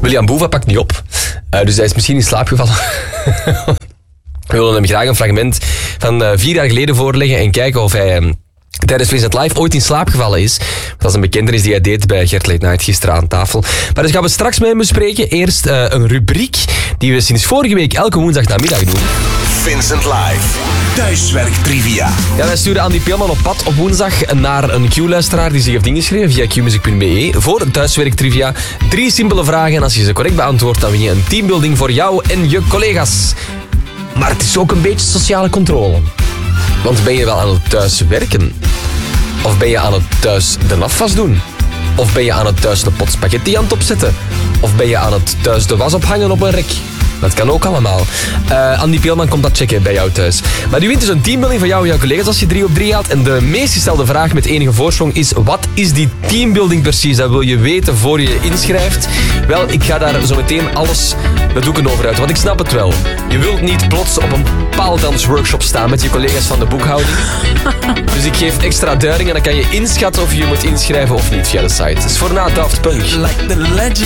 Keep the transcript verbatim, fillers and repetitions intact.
William Boeva pakt niet op. Uh, dus hij is misschien in slaap gevallen. We willen hem graag een fragment van uh, vier jaar geleden voorleggen en kijken of hij... Um, tijdens Vincent Live ooit in slaap gevallen is. Dat is een bekentenis die hij deed bij Gert Late Night gisteren aan tafel. Maar dus gaan we straks met hem bespreken. Eerst uh, een rubriek die we sinds vorige week elke woensdag namiddag doen. Vincent Live. Thuiswerk trivia. Ja, wij sturen Andy Peelman op pad op woensdag naar een Q-luisteraar die zich heeft ingeschreven via q music punt b e voor een thuiswerk trivia. Drie simpele vragen en als je ze correct beantwoordt, dan win je een teambuilding voor jou en je collega's. Maar het is ook een beetje sociale controle. Want ben je wel aan het thuis werken? Of ben je aan het thuis de afwas doen? Of ben je aan het thuis de pot spaghetti aan het opzetten? Of ben je aan het thuis de was ophangen op een rek? Dat kan ook allemaal. Uh, Andy Peelman komt dat checken bij jou thuis. Maar u wint dus een teambuilding van jou en jouw collega's als je drie op drie haalt. En de meest gestelde vraag met enige voorsprong is... wat is die teambuilding precies? Dat wil je weten voor je je inschrijft. Wel, ik ga daar zo meteen alles de doeken over uit. Want ik snap het wel. Je wilt niet plots op een paaldansworkshop staan met je collega's van de boekhouding. Dus ik geef extra duiding en dan kan je inschatten of je je moet inschrijven of niet via de site. Het is voor na Daft Punk. Like the legend